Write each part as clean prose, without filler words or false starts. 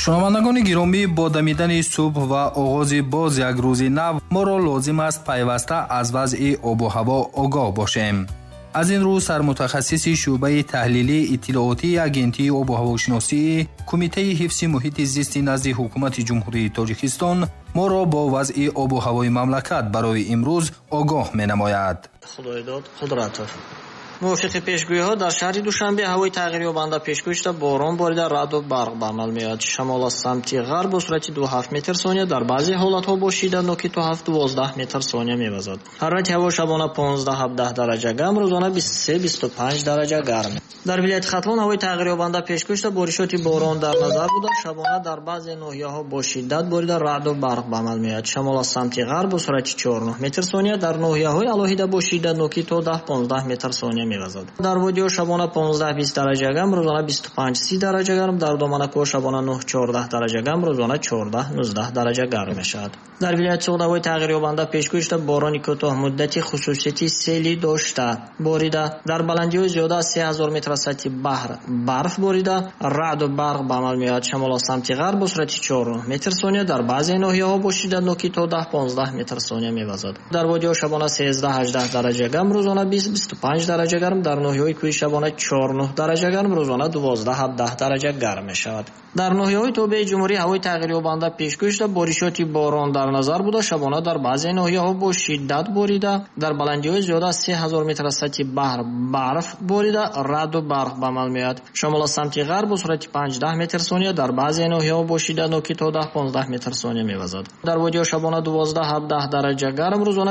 шунавандагони гиромӣ, бо дамидани субҳ ва оғози боз як рӯзи нав моро лозим аст пайваста аз вазъи обу ҳаво огоҳ бошем. аз ин рӯ сармутахассиси шуъбаи таҳлилии иттилоотии агентии обуҳавошиносӣ кумитаи ҳифзи муҳити зисти назди ҳукумати ҷумҳурии Тоҷикистон моро бо вазъи обу ҳавои мамлакат барои имрӯз огоҳ менамояд. худоидод қудратов. мувофиқи пешгӯиҳо дар шаҳри Душанбе ҳавои тағйирёбанда пешгӯӣ шуда борон борида раъду барқ ба амал меояд. шамол аз самти ғарб бо суръати 2-7 метр сония дар баъзе ҳолатҳо бо шиддатноки то 7-12 метр сония мевазад. ҳарорати ҳаво шабона 15-17 дараҷа гарм, рӯзона 23-25 дараҷа гарм. дар вилояти Хатлон ҳавои тағйирёбанда пешгӯӣ шуда боришоти борон дар назар буда шабона дар баъзе ноҳияҳо бо шиддат борида раъду барқ ба амал меояд. шамол аз самти ғарб бо суръати 4-9 метр сония дар ноҳияҳои алоҳида бо шиддатноки то 10-15 метр сония мевазад. дар водиҳо шабона 15-20 дараҷа гарм, рӯзона 25-30 дараҷа гарм, дар доманакҳо шабона 9-14 дараҷа гарм, рӯзона 14-19 дараҷа гарм мешавад. дар вилояти Суғд ҳавои тағйирёбанда пешгӯӣ шуда борони кӯтоҳмуддати хусусияти сели дошта борида, дар баландиҳои зиёда аз 3000 метр аз сатҳи баҳр барф борида, раъду барқ ба амал меояд. шамол аз самти ғарб бо суръати 4-9 метр сония дар баъзе ноҳияҳо бо шиддатноки то 10-15 метр сония мевазад. дар водиҳо шабона 13-18 дараҷа гарм, рӯзона 20-25 дараҷа гарм, дар ноҳияҳои кӯҳӣ шабона 4-9 дараҷа гарм, рӯзона 12-17 дараҷа гарм мешавад. дар ноҳияҳои тобеи ҷумҳурӣ ҳавои тағйирёбанда пешгӯӣ шуда боришоти борон дар назар буда шабона дар баъзе ноҳияҳо бо шиддат борида, дар баландиҳои зиёда аз 3000 метр аз сатҳи баҳр барф борида, раъду барқ ба амал меояд. шамол аз самти ғарб бо суръати 5-10 метр сония дар баъзе ноҳияҳо бо шиддатноки то 10-15 метр сония мевазад. дар водиҳо шабона 12-17 дараҷа гарм, рӯзона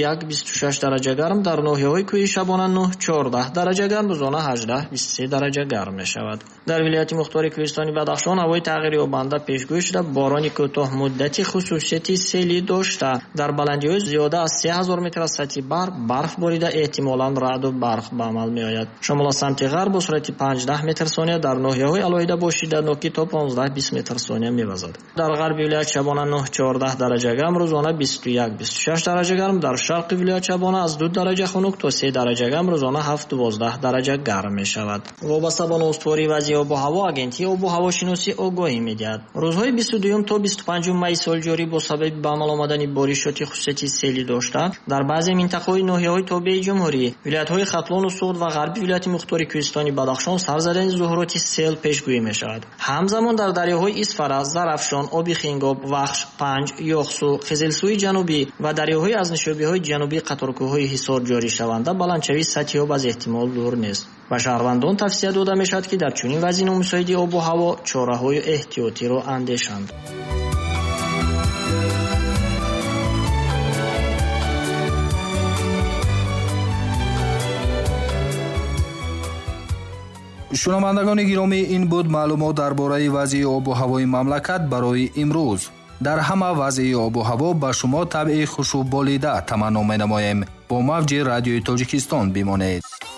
21-26 дараҷа гарм, дар ноҳияҳои кӯҳӣ шабона 9-14 дараҷа гарм, рӯзона 18-23 дараҷа гарм мешавад. дар вилояти мухтори кӯҳистони Бадахшон ҳавои тағйирёбанда пешгӯӣ шуда борони кӯтоҳмуддати хусусияти сели дошта дар баландиҳои зиёда аз 3000 метр аз сатҳи баҳр барф борида эҳтимолан раъду барқ ба амал меояд. шамол аз самти ғарб бо суръати 5-10 метр сония дар ноҳияҳои алоҳида бо шиддатноки то 15-20 метр сония мевазад. дар ғарби вилоят шабона 9-14 дараҷа гарм, рӯзона 21-26 дараҷа гарм, дар шарқи вилоят шабона аз 2 дараҷа хунук то 3 дараҷа гарм, рӯзона 7-12 дараҷа гарм мешавад. вобаста ба ноустувории вазъи обу ҳаво агентии обуҳавошиносӣ огоҳӣ медиҳад. рӯзҳои 22 то 25 майи соли ҷорӣ бо сабаби ба амал омадани боришоти хусусияти сели дошта дар баъзе минтақаҳои ноҳияҳои тобеи ҷумҳурӣ, вилоятҳои Хатлону Суғд ва ғарби вилояти мухтори кӯҳистони Бадахшон сар задани зуҳуроти сел пешгӯӣ мешавад. ҳамзамон дар дарёҳои Исфара, Зарафшон, Оби Хингоб, Вахш, Панҷ, Ёхсу, Хизилсуи ҷанубӣ ва дарёҳои аз нишобиҳои ҷанубии қаторкӯҳҳои Ҳисор ҷоришаванда баландшавии сатҳи об аз эҳтимол дур нест. ба шаҳрвандон тавсия дода мешавад, ки дар чунин вазъи номусоиди обу ҳаво чораҳои эҳтиётиро андешанд. шунавандагони гиромӣ, ин буд маълумот дар бораи вазъи обу ҳавои мамлакат барои имрӯз. дар ҳама вазъи обу ҳаво ба шумо табъи хушуболида таманно менамоем. бо мавҷи радиои Тоҷикистон бимонед.